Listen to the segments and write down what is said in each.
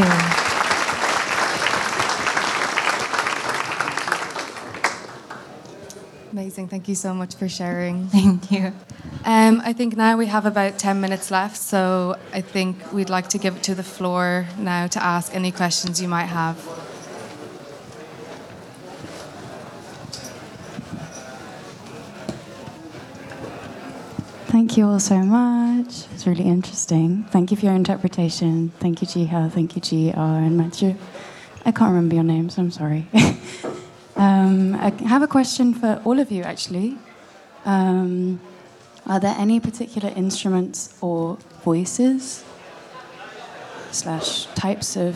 you. Amazing. Thank you so much for sharing. Thank you. I think now we have about 10 minutes left, so I think we'd like to give it to the floor now to ask any questions you might have. Thank you all so much. It's really interesting. Thank you for your interpretation. Thank you, Jiha. Thank you, GR and Matthew. I can't remember your names. I'm sorry. I have a question for all of you, actually. Are there any particular instruments or voices / types of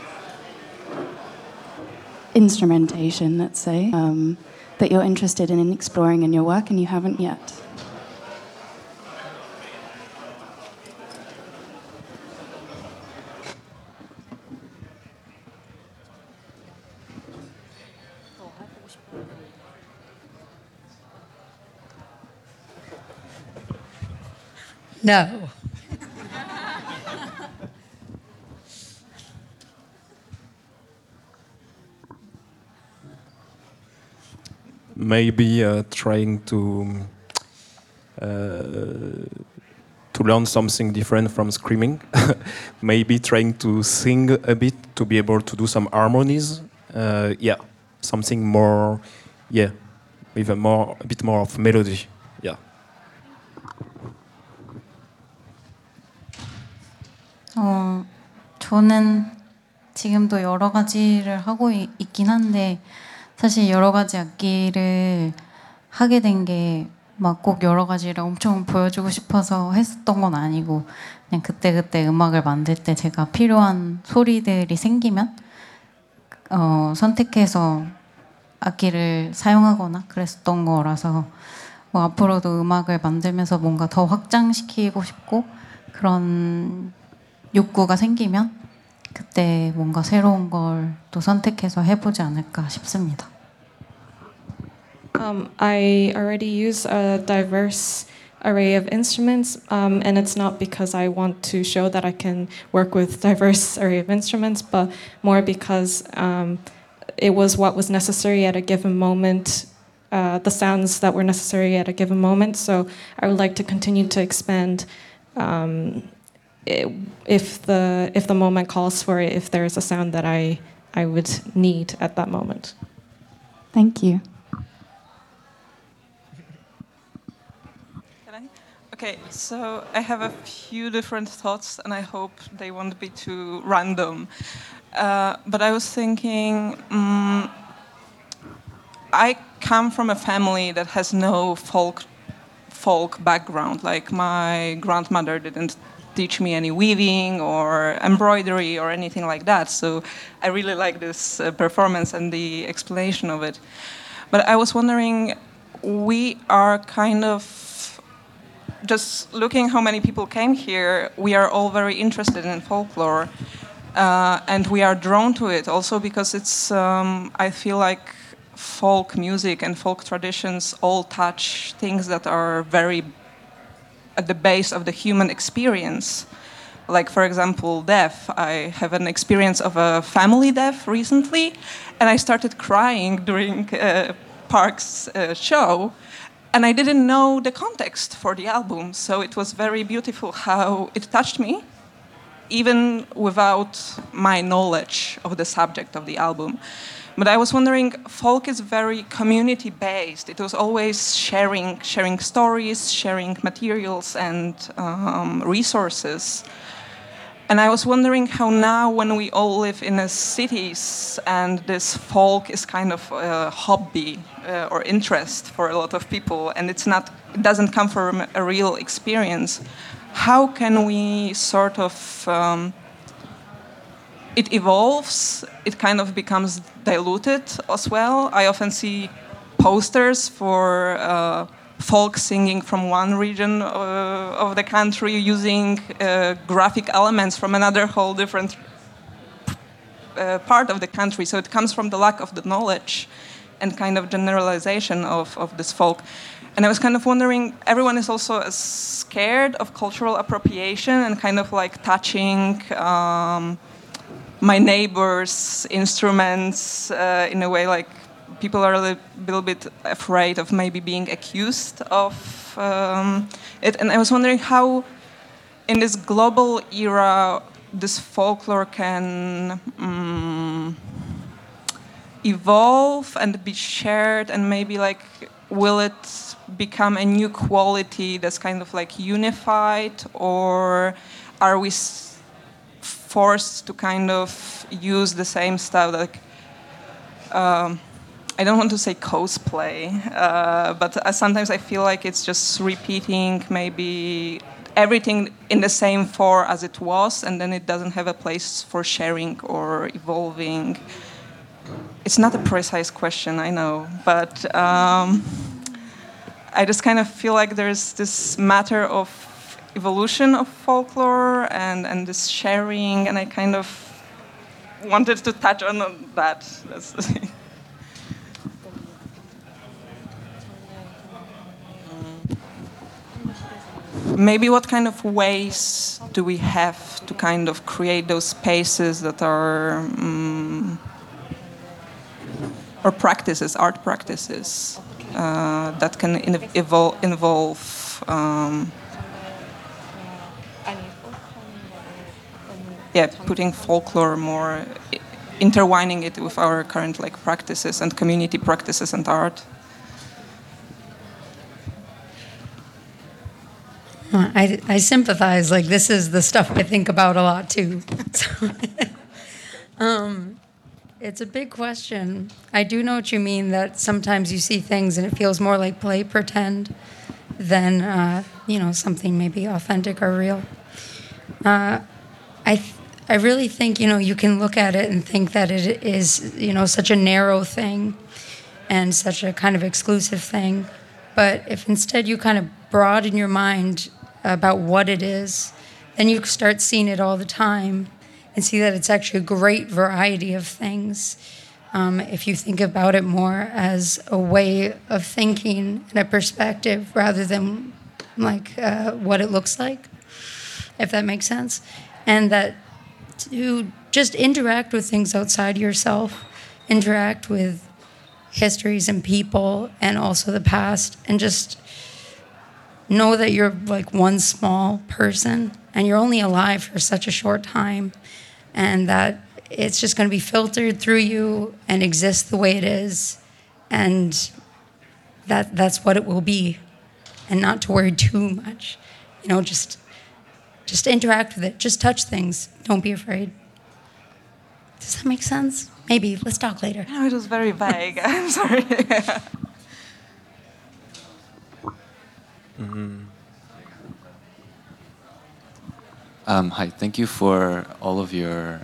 instrumentation, let's say, that you're interested in exploring in your work and you haven't yet? No. Maybe trying to learn something different from screaming. Maybe trying to sing a bit to be able to do some harmonies. Yeah, something more. Yeah, with a bit more of melody. Yeah. 저는 지금도 여러 가지를 하고 있긴 한데 사실 여러 가지 악기를 하게 된 게 막 꼭 여러 가지를 엄청 보여주고 싶어서 했었던 건 아니고 그냥 그때그때 음악을 만들 때 제가 필요한 소리들이 생기면 선택해서 악기를 사용하거나 그랬었던 거라서 뭐 앞으로도 음악을 만들면서 뭔가 더 확장시키고 싶고 그런 욕구가 생기면 그때 뭔가 새로운 걸 또 선택해서 해보지 않을까 싶습니다. I already use a diverse array of instruments, and it's not because I want to show that I can work with diverse array of instruments, but more because it was what was necessary at a given moment, the sounds that were necessary at a given moment. So I would like to continue to expand if the moment calls for it, if there is a sound that I would need at that moment. Thank you. Okay, so I have a few different thoughts, and I hope they won't be too random. But I was thinking, I come from a family that has no folk background. Like my grandmother didn't teach me any weaving or embroidery or anything like that. So I really like this performance and the explanation of it. But I was wondering, we are kind of just looking how many people came here, we are all very interested in folklore, and we are drawn to it also because it's, I feel like folk music and folk traditions all touch things that are very at the base of the human experience. Like, for example, death. I have an experience of a family death recently, and I started crying during Park's show. And I didn't know the context for the album, so it was very beautiful how it touched me, even without my knowledge of the subject of the album. But I was wondering, folk is very community-based. It was always sharing stories, sharing materials and resources. And I was wondering how now, when we all live in cities and this folk is kind of a hobby or interest for a lot of people, and it doesn't come from a real experience, how can we sort of, it evolves, it kind of becomes diluted as well. I often see posters for folk singing from one region of the country using graphic elements from another whole different part of the country. So it comes from the lack of the knowledge and kind of generalization of this folk. And I was kind of wondering, everyone is also scared of cultural appropriation and kind of like touching my neighbors' instruments in a way like people are a little bit afraid of maybe being accused of it. And I was wondering how, in this global era, this folklore can evolve and be shared, and maybe like will it become a new quality that's kind of like unified, or are we forced to kind of use the same stuff, like I don't want to say cosplay, but sometimes I feel like it's just repeating maybe everything in the same form as it was, and then it doesn't have a place for sharing or evolving. It's not a precise question, I know, but I just kind of feel like there's this matter of evolution of folklore and this sharing, and I kind of wanted to touch on that. That's the thing. Maybe what kind of ways do we have to kind of create those spaces that are or practices, art practices that can involve putting folklore more, intertwining it with our current like practices and community practices and art. I sympathize. Like, this is the stuff I think about a lot too. So, it's a big question. I do know what you mean, that sometimes you see things and it feels more like play pretend than something maybe authentic or real. I really think you can look at it and think that it is such a narrow thing and such a kind of exclusive thing. But if instead you kind of broaden your mind about what it is, then you start seeing it all the time and see that it's actually a great variety of things. If you think about it more as a way of thinking and a perspective rather than like what it looks like, if that makes sense. And that to just interact with things outside yourself, interact with histories and people and also the past, and just know that you're like one small person and you're only alive for such a short time, and that it's just going to be filtered through you and exist the way it is, and that's what it will be, and not to worry too much. Just interact with it. Just touch things. Don't be afraid. Does that make sense? Maybe. Let's talk later. No, it was very vague. I'm sorry. Hi, thank you for all of your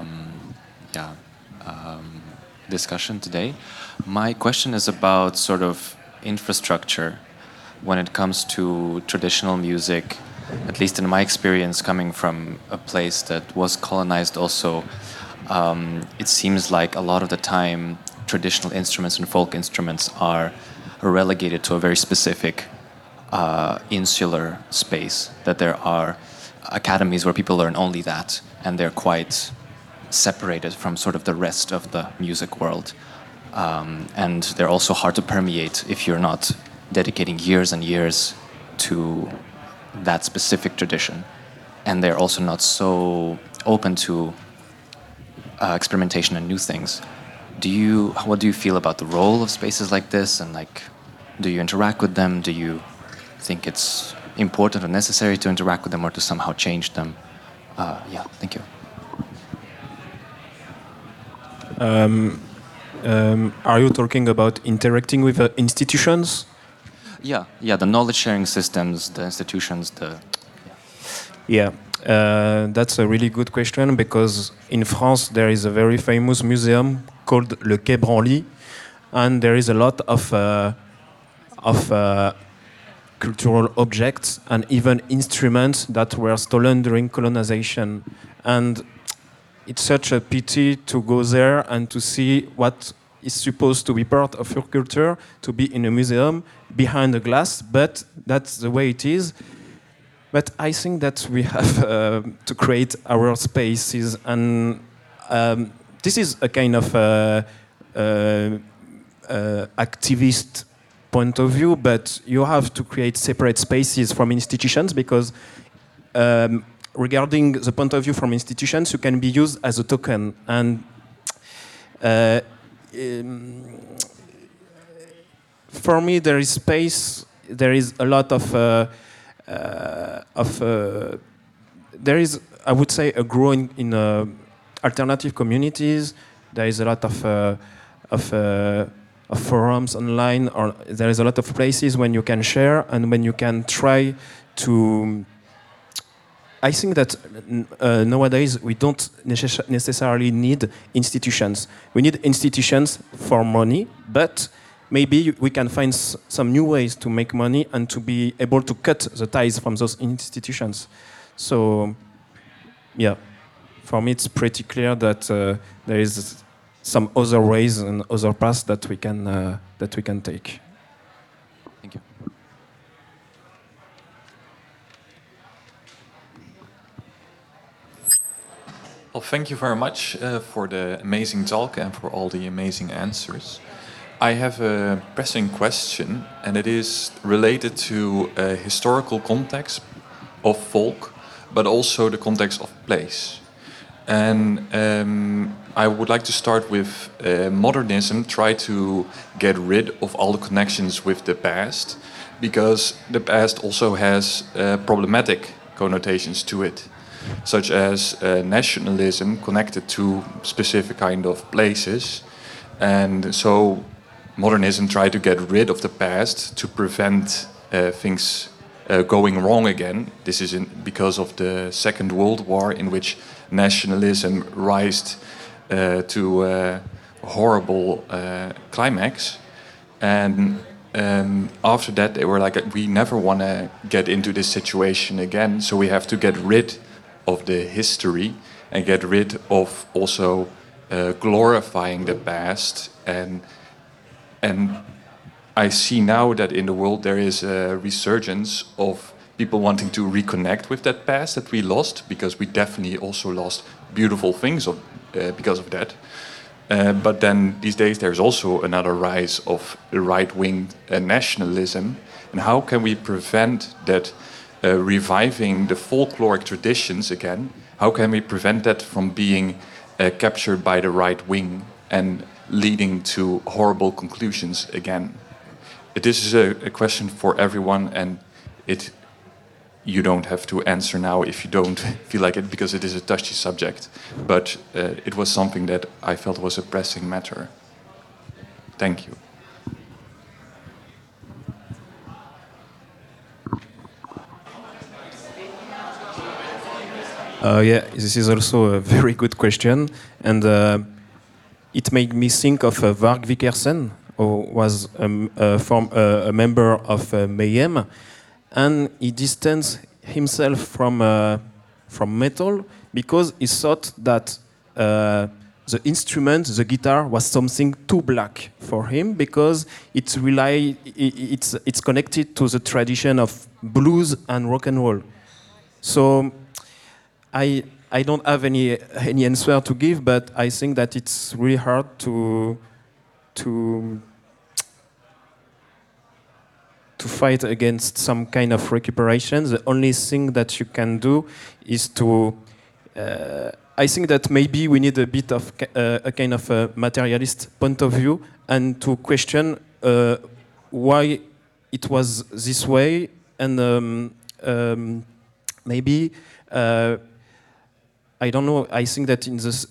discussion today. My question is about sort of infrastructure when it comes to traditional music, at least in my experience coming from a place that was colonized also. It seems like a lot of the time traditional instruments and folk instruments are relegated to a very specific insular space, that there are academies where people learn only that, and they're quite separated from sort of the rest of the music world. And they're also hard to permeate if you're not dedicating years and years to that specific tradition. And they're also not so open to experimentation and new things. What do you feel about the role of spaces like this, and like, do you interact with them? Do you think it's important or necessary to interact with them or to somehow change them? Thank you. Are you talking about interacting with institutions? Yeah, the knowledge sharing systems, the institutions, that's a really good question, because in France there is a very famous museum called Le Quai Branly, and there is a lot of cultural objects and even instruments that were stolen during colonization. And it's such a pity to go there and to see what is supposed to be part of your culture to be in a museum behind a glass, but that's the way it is. But I think that we have to create our spaces, and this is a kind of activist point of view, but you have to create separate spaces from institutions because regarding the point of view from institutions, you can be used as a token. And for me, there is space. There is a lot of there is, I would say, a growing in alternative communities. There is a lot of forums online, or there is a lot of places when you can share and when you can try to. I think that nowadays we don't necessarily need institutions. We need institutions for money, but maybe we can find some new ways to make money and to be able to cut the ties from those institutions. So, yeah, for me it's pretty clear that there is some other ways and other paths that we can take. Thank you. Well, thank you very much for the amazing talk and for all the amazing answers. I have a pressing question, and it is related to a historical context of folk, but also the context of place. And I would like to start with modernism, try to get rid of all the connections with the past, because the past also has problematic connotations to it, such as nationalism connected to specific kind of places. And so modernism tried to get rid of the past to prevent things going wrong again. This is because of the Second World War, in which nationalism rised to a horrible climax. And after that, they were like, we never want to get into this situation again, so we have to get rid of the history and get rid of also glorifying the past. And I see now that in the world there is a resurgence of people wanting to reconnect with that past that we lost, because we definitely also lost beautiful things because of that. But then these days there's also another rise of right-wing nationalism. And how can we prevent that reviving the folkloric traditions again? How can we prevent that from being captured by the right wing and leading to horrible conclusions again? This is a question for everyone, and you don't have to answer now if you don't feel like it, because it is a touchy subject. But it was something that I felt was a pressing matter. Thank you. Yeah, this is also a very good question, and it made me think of Varg Vikersen, who was a member of Mayhem, and he distanced himself from metal because he thought that the instrument, the guitar, was something too black for him, because it's connected to the tradition of blues and rock and roll. So I don't have any answer to give, but I think that it's really hard to fight against some kind of recuperation. The only thing that you can do is to. I think that maybe we need a bit of a kind of a materialist point of view, and to question why it was this way, and maybe. I don't know. I think that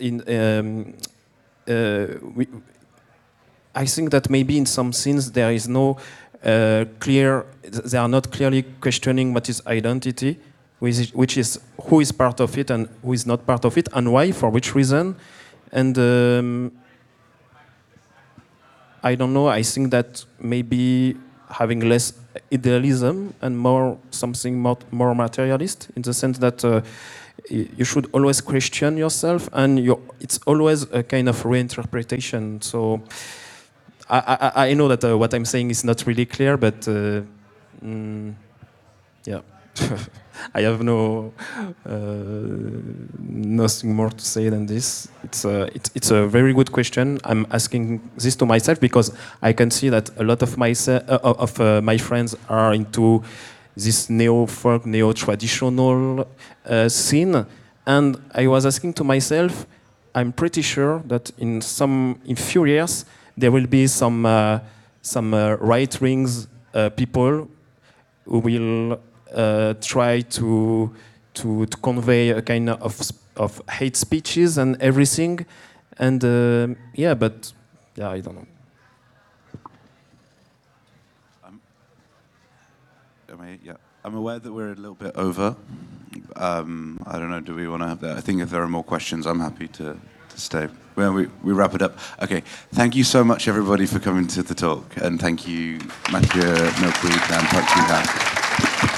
I think that maybe in some scenes there is no clear. They are not clearly questioning what is identity, which is who is part of it and who is not part of it, and why, for which reason, and I don't know. I think that maybe having less idealism and something more materialist, in the sense that. You should always question yourself, and it's always a kind of reinterpretation. So I know that what I'm saying is not really clear, but yeah, I have nothing more to say than this. It's a very good question. I'm asking this to myself because I can see that a lot of my friends are into this neo-folk, neo-traditional scene, and I was asking to myself, I'm pretty sure that in few years there will be some right-wing people who will try to convey a kind of hate speeches and everything, and I don't know. I'm aware that we're a little bit over. I don't know. Do we want to have that? I think if there are more questions, I'm happy to stay. Well, we wrap it up. Okay. Thank you so much, everybody, for coming to the talk, and thank you, Mathieu, Milkweed, and Park Ji-ha.